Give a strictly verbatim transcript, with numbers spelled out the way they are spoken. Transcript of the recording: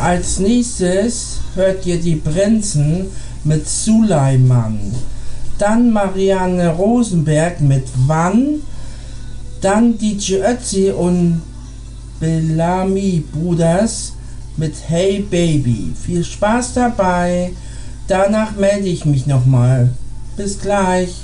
Als nächstes hört ihr die Prinzen mit Suleiman. Dann Marianne Rosenberg mit Wann. Dann D J Ötzi und Bellamy Brothers mit Hey Baby. Viel Spaß dabei. Danach melde ich mich nochmal. Bis gleich.